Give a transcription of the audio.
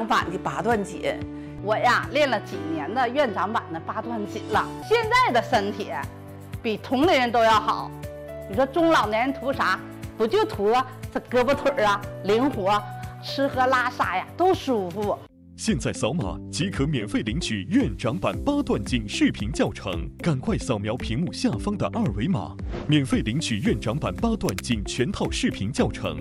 长版的八段锦。我呀练了几年的院长版的八段锦了，现在的身体比同龄人都要好。你说中老年人图啥？不就图这胳膊腿啊灵活，吃喝拉撒呀都舒服。 现在扫码即可免费领取院长版八段锦视频教程，赶快扫描屏幕下方的二维码，免费领取院长版八段锦全套视频教程。